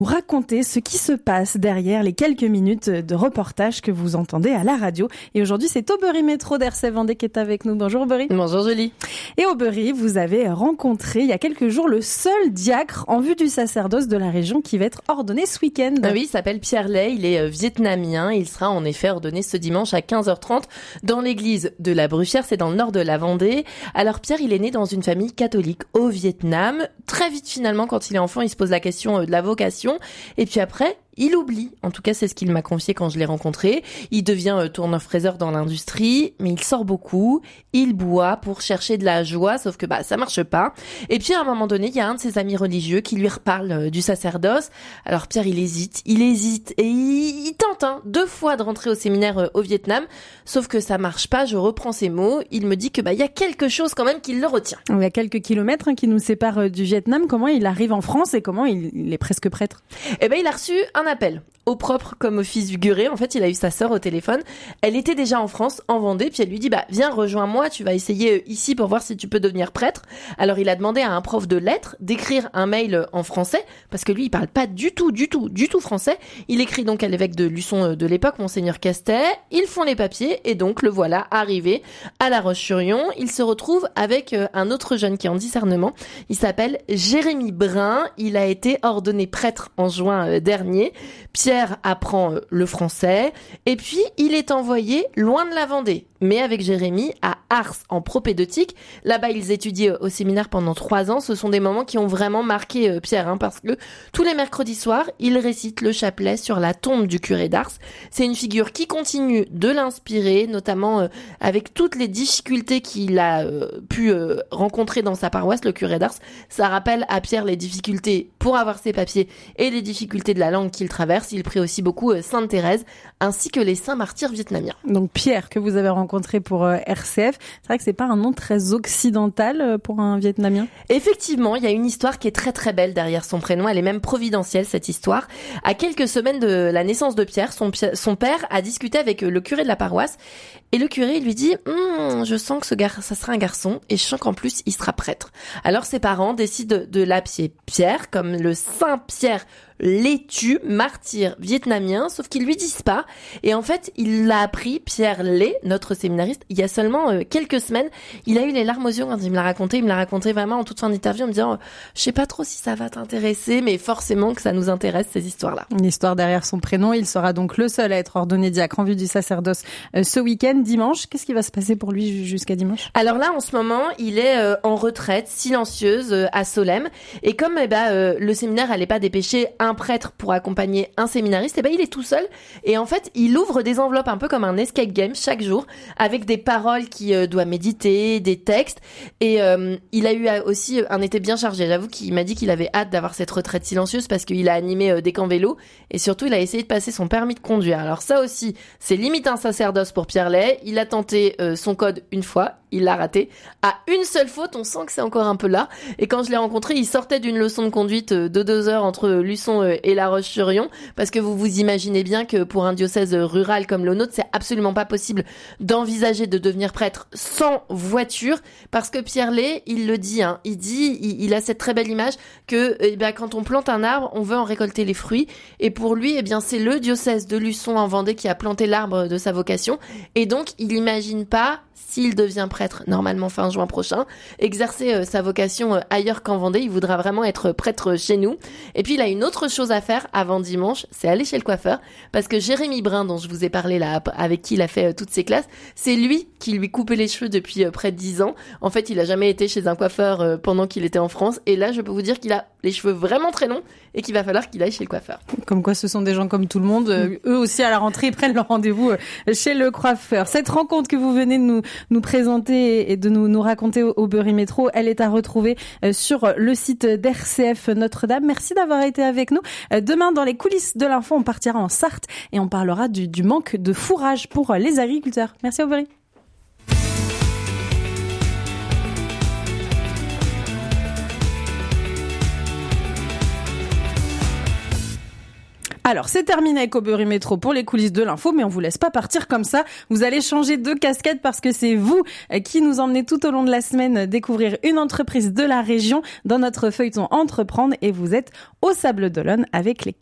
Raconter ce qui se passe derrière les quelques minutes de reportage que vous entendez à la radio. Et aujourd'hui, c'est Aubery Métro d'RCF Vendée qui est avec nous. Bonjour Aubery. Bonjour Julie. Et Aubery, vous avez rencontré il y a quelques jours le seul diacre en vue du sacerdoce de la région qui va être ordonné ce week-end. Oui, il s'appelle Pierre Lay, il est vietnamien. Il sera en effet ordonné ce dimanche à 15h30 dans l'église de la Bruchière, c'est dans le nord de la Vendée. Alors Pierre, il est né dans une famille catholique au Vietnam. Très vite finalement, quand il est enfant, il se pose la question de la vocation. Et puis après, il oublie. En tout cas, c'est ce qu'il m'a confié quand je l'ai rencontré. Il devient tourneur-fraiseur dans l'industrie, mais il sort beaucoup. Il boit pour chercher de la joie, sauf que ça marche pas. Et puis à un moment donné, il y a un de ses amis religieux qui lui reparle du sacerdoce. Alors Pierre, il hésite et il tente 2 fois de rentrer au séminaire au Vietnam, sauf que ça marche pas. Je reprends ses mots. Il me dit que il y a quelque chose quand même qui le retient. Il y a quelques kilomètres qui nous séparent du Vietnam. Comment il arrive en France et comment il est presque prêtre? Il a reçu un appel, au propre comme au figuré. En fait, il a eu sa sœur au téléphone. Elle était déjà en France, en Vendée, puis elle lui dit viens, rejoins-moi, tu vas essayer ici pour voir si tu peux devenir prêtre. Alors il a demandé à un prof de lettres d'écrire un mail en français, parce que lui, il parle pas du tout français. Il écrit donc à l'évêque de Luçon de l'époque, Monseigneur Castet. Ils font les papiers et donc le voilà arrivé à La Roche-sur-Yon. Il se retrouve avec un autre jeune qui est en discernement. Il s'appelle Jérémy Brun. Il a été ordonné prêtre en juin dernier. Pierre apprend le français et puis il est envoyé loin de la Vendée, mais avec Jérémy à Ars en propédeutique. Là-bas, ils étudient au séminaire pendant 3 ans. Ce sont des moments qui ont vraiment marqué Pierre, parce que tous les mercredis soirs, il récite le chapelet sur la tombe du curé d'Ars. C'est une figure qui continue de l'inspirer, notamment avec toutes les difficultés qu'il a pu rencontrer dans sa paroisse, le curé d'Ars. Ça rappelle à Pierre les difficultés pour avoir ses papiers et les difficultés de la langue qu'il traverse. Il prie aussi beaucoup Sainte Thérèse ainsi que les saints martyrs vietnamiens. Donc Pierre, que vous avez rencontré pour RCF, c'est vrai que c'est pas un nom très occidental pour un Vietnamien. Effectivement, il y a une histoire qui est très très belle derrière son prénom. Elle est même providentielle, cette histoire. À quelques semaines de la naissance de Pierre, son père a discuté avec le curé de la paroisse et le curé lui dit je sens que ça sera un garçon et je sens qu'en plus il sera prêtre. Alors ses parents décident de l'appeler Pierre, comme le Saint Pierre Lê-tu, martyr vietnamien, sauf qu'ils lui disent pas. Et en fait, il l'a appris, Pierre Lê, notre séminariste, il y a seulement quelques semaines. Il a eu les larmes aux yeux quand il me l'a raconté. Il me l'a raconté vraiment en toute fin d'interview en me disant je sais pas trop si ça va t'intéresser, mais forcément que ça nous intéresse, ces histoires-là. Une histoire derrière son prénom. Il sera donc le seul à être ordonné diacre en vue du sacerdoce ce week-end, dimanche. Qu'est-ce qui va se passer pour lui jusqu'à dimanche? Alors là, en ce moment, il est en retraite silencieuse à Solesmes. Et comme le séminaire allait pas dépêcher un prêtre pour accompagner un séminariste, il est tout seul. Et en fait, il ouvre des enveloppes un peu comme un escape game chaque jour, avec des paroles qu'il doit méditer, des textes. Et il a eu aussi un été bien chargé. J'avoue qu'il m'a dit qu'il avait hâte d'avoir cette retraite silencieuse parce qu'il a animé des camps vélo. Et surtout, il a essayé de passer son permis de conduire. Alors ça aussi, c'est limite un sacerdoce pour Pierre Lay. Il a tenté son code une fois. Il l'a raté. À une seule faute, on sent que c'est encore un peu là. Et quand je l'ai rencontré, il sortait d'une leçon de conduite de 2 heures entre Luçon et La Roche-sur-Yon. Parce que vous imaginez bien que pour un diocèse rural comme le nôtre, c'est absolument pas possible d'envisager de devenir prêtre sans voiture. Parce que Pierre Lay, il le dit, il a cette très belle image que quand on plante un arbre, on veut en récolter les fruits. Et pour lui, c'est le diocèse de Luçon en Vendée qui a planté l'arbre de sa vocation. Et donc, il n'imagine pas, s'il devient prêtre, normalement fin juin prochain, exercer sa vocation ailleurs qu'en Vendée. Il voudra vraiment être prêtre chez nous. Et puis, il a une autre chose à faire avant dimanche, c'est aller chez le coiffeur. Parce que Jérémy Brun, dont je vous ai parlé là, avec qui il a fait toutes ses classes, c'est lui qui lui coupait les cheveux depuis près de 10 ans. En fait, il a jamais été chez un coiffeur pendant qu'il était en France. Et là, je peux vous dire qu'il a les cheveux vraiment très longs et qu'il va falloir qu'il aille chez le coiffeur. Comme quoi, ce sont des gens comme tout le monde. Eux aussi, à la rentrée, ils prennent leur rendez-vous chez le coiffeur. Cette rencontre que vous venez de nous présenter et de nous raconter au Aubery Métro, elle est à retrouver sur le site d'RCF Notre-Dame. Merci d'avoir été avec nous. Demain, dans les coulisses de l'info, on partira en Sarthe et on parlera du manque de fourrage pour les agriculteurs. Merci Aubery. Alors, c'est terminé avec Aubery Métro pour les coulisses de l'info, mais on vous laisse pas partir comme ça. Vous allez changer de casquette parce que c'est vous qui nous emmenez tout au long de la semaine découvrir une entreprise de la région dans notre feuilleton Entreprendre, et vous êtes au Sable d'Olonne avec les